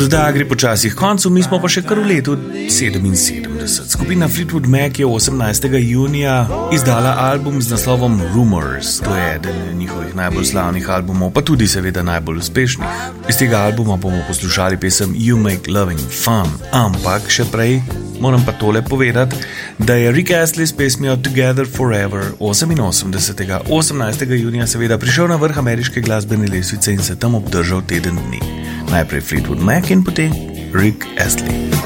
Prodaja gre počasi k koncu, mi smo pa še kar v letu 77. Skupina Fleetwood Mac je 18. junija izdala album z naslovom Rumors. To je eden njihovih najbolj slavnih albumov, pa tudi seveda najbolj uspešnih. Iz tega albuma bomo poslušali pesem You Make Loving Fun, ampak še prej moram pa tole povedati, da je Rick Astley s pesmijo Together Forever 18. junija seveda prišel na vrh ameriške glasbene lestvice in se tam obdržal teden dni. Najprej Fleetwood Mac in potem Rick Astley.